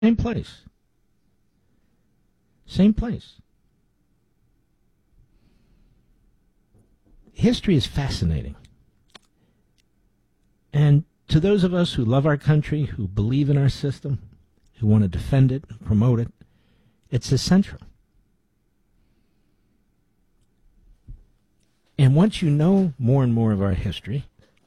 Same place. Same place. History is fascinating. And to those of us who love our country, who believe in our system, who want to defend it, promote it, it's essential. And once you know more and more of our history,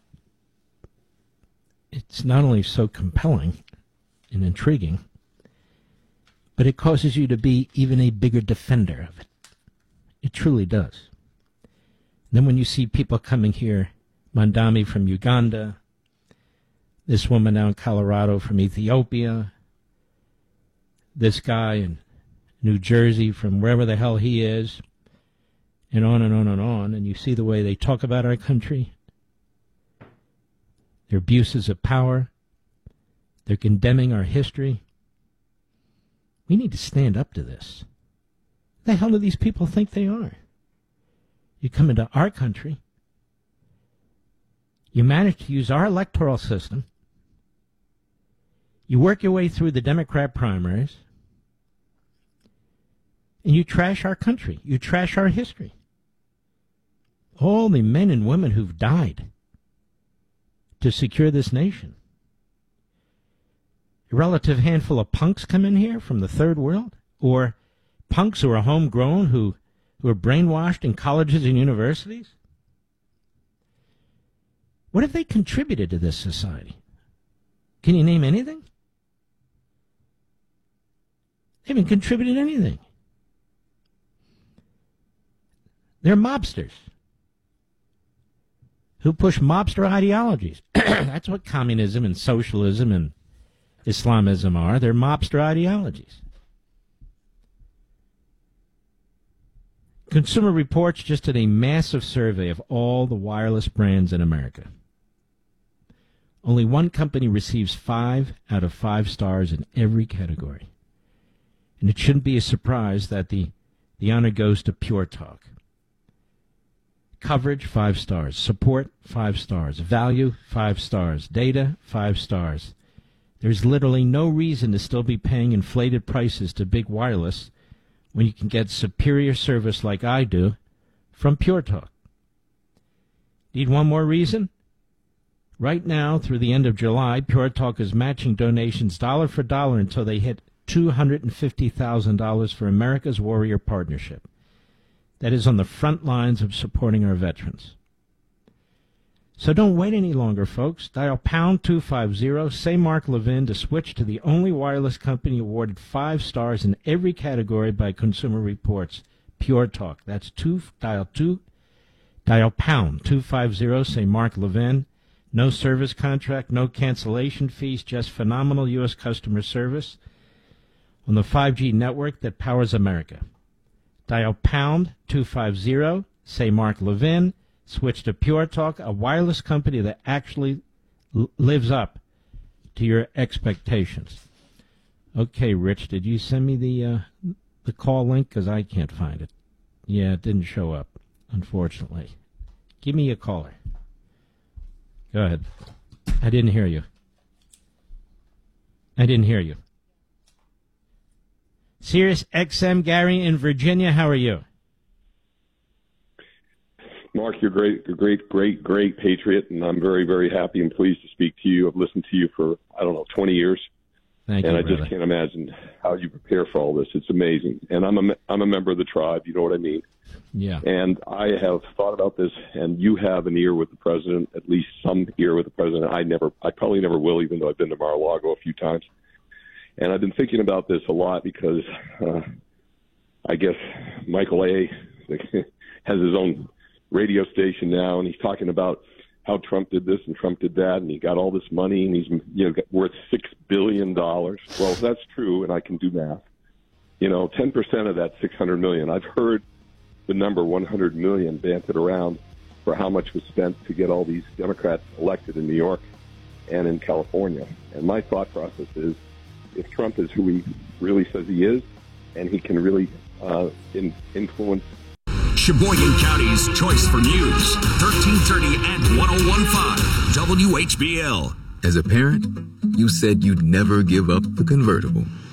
it's not only so compelling and intriguing, but it causes you to be even a bigger defender of it. It truly does. Then when you see people coming here, Mandami from Uganda, this woman out in Colorado from Ethiopia, this guy in New Jersey from wherever the hell he is, and on and on and on, and you see the way they talk about our country, their abuses of power, they're condemning our history. We need to stand up to this. Who the hell do these people think they are? You come into our country, you manage to use our electoral system, you work your way through the Democrat primaries, and you trash our country. You trash our history. All the men and women who've died to secure this nation. A relative handful of punks come in here from the third world, or punks who are homegrown, who are brainwashed in colleges and universities. What have they contributed to this society? Can you name anything? They haven't contributed anything. They're mobsters who push mobster ideologies. That's what communism and socialism and Islamism are. They're mobster ideologies. Consumer Reports just did a massive survey of all the wireless brands in America. Only one company receives 5 out of 5 stars in every category. And it shouldn't be a surprise that the honor goes to Pure Talk. Coverage, 5 stars. Support, 5 stars. Value, 5 stars. Data, 5 stars. There's literally no reason to still be paying inflated prices to big wireless when you can get superior service like I do from Pure Talk. Need one more reason? Right now, through the end of July, Pure Talk is matching donations dollar for dollar until they hit $250,000 for America's Warrior Partnership. That is on the front lines of supporting our veterans. So don't wait any longer, folks. Dial pound 250, say Mark Levin, to switch to the only wireless company awarded 5 stars in every category by Consumer Reports, Pure Talk. That's dial pound 250, say Mark Levin. No service contract, no cancellation fees, just phenomenal U.S. customer service on the 5G network that powers America. Dial pound 250, say Mark Levin. Switch to Pure Talk, a wireless company that actually lives up to your expectations. Okay, Rich, did you send me the call link? Because I can't find it. Yeah, it didn't show up, unfortunately. Give me a caller. Go ahead. I didn't hear you. Sirius XM, Gary in Virginia, how are you? Mark, you're great patriot, and I'm very, very happy and pleased to speak to you. I've listened to you for, 20 years. Thank you, and I brother. just can't imagine how you prepare for all this. It's amazing. And I'm a member of the tribe, you know what I mean? Yeah. And I have thought about this, and you have an ear with the president, at least some ear with the president. I probably never will, even though I've been to Mar-a-Lago a few times. And I've been thinking about this a lot because I guess Michael A. has his own radio station now, and he's talking about how Trump did this and Trump did that, and he got all this money, and he's worth $6 billion. Well, if that's true, and I can do math, 10% of that $600 million. I've heard the number $100 million banted around for how much was spent to get all these Democrats elected in New York and in California. And my thought process is, if Trump is who he really says he is, and he can really influence Sheboygan County's choice for news, 1330 and 1015 WHBL. As a parent, you said you'd never give up the convertible.